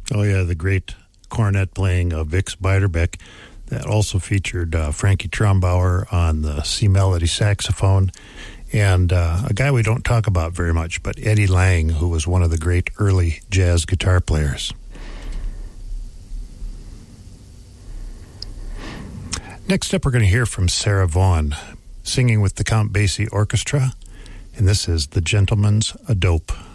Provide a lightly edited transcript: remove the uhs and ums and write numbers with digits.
Oh, yeah, the great cornet playing of Vix Beiderbecke. That also featured Frankie Trombauer on the C Melody saxophone, and a guy we don't talk about very much, but Eddie Lang, who was one of the great early jazz guitar players. Next up, we're going to hear from Sarah Vaughan, singing with the Count Basie Orchestra, and this is The Gentleman's Adope.